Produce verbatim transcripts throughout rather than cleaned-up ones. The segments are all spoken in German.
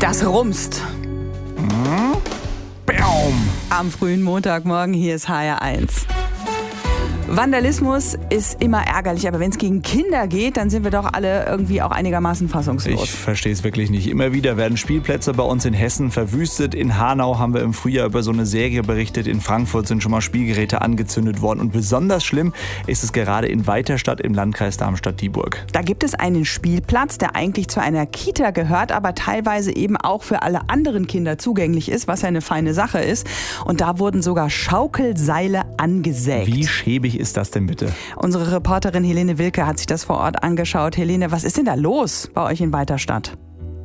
Das rumst. Hm? Baum. Am frühen Montagmorgen, hier ist H R eins. Vandalismus ist immer ärgerlich, aber wenn es gegen Kinder geht, dann sind wir doch alle irgendwie auch einigermaßen fassungslos. Ich verstehe es wirklich nicht. Immer wieder werden Spielplätze bei uns in Hessen verwüstet. In Hanau haben wir im Frühjahr über so eine Serie berichtet. In Frankfurt sind schon mal Spielgeräte angezündet worden. Und besonders schlimm ist es gerade in Weiterstadt im Landkreis Darmstadt-Dieburg. Da gibt es einen Spielplatz, der eigentlich zu einer Kita gehört, aber teilweise eben auch für alle anderen Kinder zugänglich ist, was ja eine feine Sache ist. Und da wurden sogar Schaukelseile angesägt. Wie schäbig ist das denn bitte? Unsere Reporterin Helene Wilke hat sich das vor Ort angeschaut. Helene, was ist denn da los bei euch in Weiterstadt?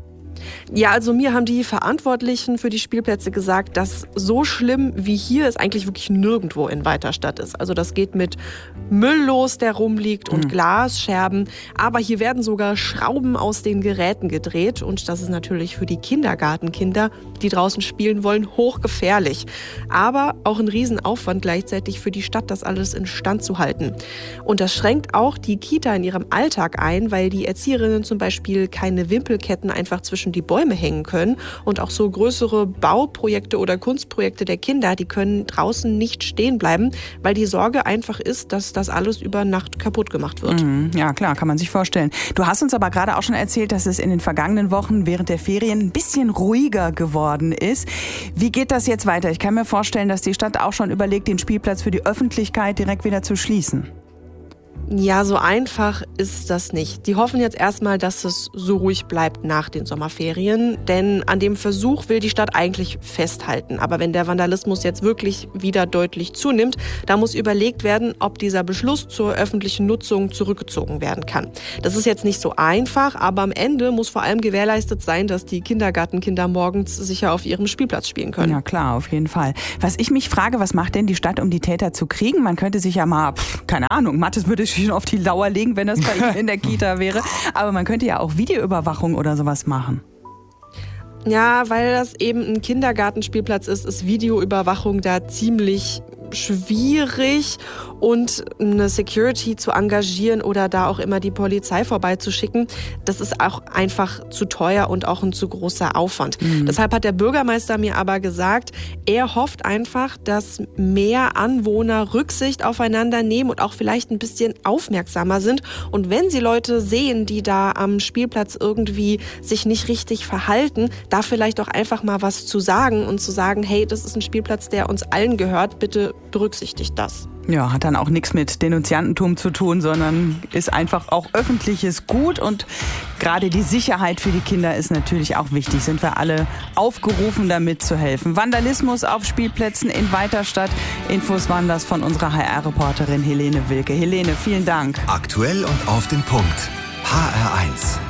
Ja, also mir haben die Verantwortlichen für die Spielplätze gesagt, dass so schlimm wie hier es eigentlich wirklich nirgendwo in Weiterstadt ist. Also das geht mit Müll los, der rumliegt und mhm. Glasscherben. Aber hier werden sogar Schrauben aus den Geräten gedreht. Und das ist natürlich für die Kindergartenkinder, die draußen spielen wollen, hochgefährlich. Aber auch ein Riesenaufwand gleichzeitig für die Stadt, das alles instand zu halten. Und das schränkt auch die Kita in ihrem Alltag ein, weil die Erzieherinnen zum Beispiel keine Wimpelketten einfach zwischen die Bäume hängen können. Und auch so größere Bauprojekte oder Kunstprojekte der Kinder, die können draußen nicht stehen bleiben, weil die Sorge einfach ist, dass das alles über Nacht kaputt gemacht wird. Mhm, ja, klar, kann man sich vorstellen. Du hast uns aber gerade auch schon erzählt, dass es in den vergangenen Wochen während der Ferien ein bisschen ruhiger geworden ist. Wie geht das jetzt weiter? Ich kann mir vorstellen, dass die Stadt auch schon überlegt, den Spielplatz für die Öffentlichkeit direkt wieder zu schließen. Ja, so einfach ist das nicht. Die hoffen jetzt erstmal, dass es so ruhig bleibt nach den Sommerferien. Denn an dem Versuch will die Stadt eigentlich festhalten. Aber wenn der Vandalismus jetzt wirklich wieder deutlich zunimmt, da muss überlegt werden, ob dieser Beschluss zur öffentlichen Nutzung zurückgezogen werden kann. Das ist jetzt nicht so einfach, aber am Ende muss vor allem gewährleistet sein, dass die Kindergartenkinder morgens sicher auf ihrem Spielplatz spielen können. Ja klar, auf jeden Fall. Was ich mich frage, was macht denn die Stadt, um die Täter zu kriegen? Man könnte sich ja mal, pff, keine Ahnung, Mathis würde schon auf die Lauer legen, wenn das bei Ihnen in der Kita wäre. Aber man könnte ja auch Videoüberwachung oder sowas machen. Ja, weil das eben ein Kindergartenspielplatz ist, ist Videoüberwachung da ziemlich schwierig und eine Security zu engagieren oder da auch immer die Polizei vorbeizuschicken, das ist auch einfach zu teuer und auch ein zu großer Aufwand. Mhm. Deshalb hat der Bürgermeister mir aber gesagt, er hofft einfach, dass mehr Anwohner Rücksicht aufeinander nehmen und auch vielleicht ein bisschen aufmerksamer sind. Und wenn sie Leute sehen, die da am Spielplatz irgendwie sich nicht richtig verhalten, da vielleicht auch einfach mal was zu sagen und zu sagen, hey, das ist ein Spielplatz, der uns allen gehört, bitte berücksichtigt das. Ja, hat dann auch nichts mit Denunziantentum zu tun, sondern ist einfach auch öffentliches Gut und gerade die Sicherheit für die Kinder ist natürlich auch wichtig. Sind wir alle aufgerufen, da mitzuhelfen. Vandalismus auf Spielplätzen in Weiterstadt. Infos waren das von unserer H R-Reporterin Helene Wilke. Helene, vielen Dank. Aktuell und auf den Punkt. H R eins.